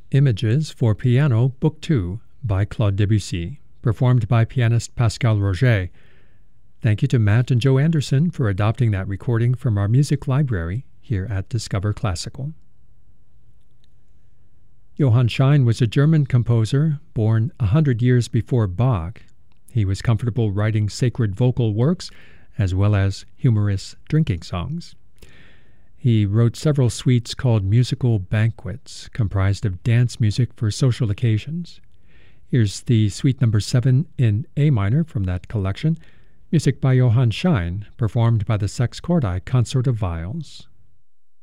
Images for Piano, Book 2 by Claude Debussy, performed by pianist Pascal Roget. Thank you to Matt and Joe Anderson for adopting that recording from our music library here at Discover Classical. Johann Schein was a German composer born 100 years before Bach. He was comfortable writing sacred vocal works as well as humorous drinking songs. He wrote several suites called musical banquets, comprised of dance music for social occasions. Here's the Suite No. 7 in A minor from that collection, music by Johann Schein, performed by the Sex Chordi Consort of Viols.